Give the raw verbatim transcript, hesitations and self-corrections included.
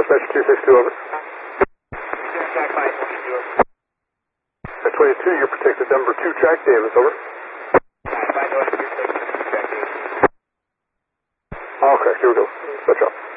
Dispatch two six two, over. At twenty-two, you're protected number two track, Davis, over. Okay, here we go. Switch up.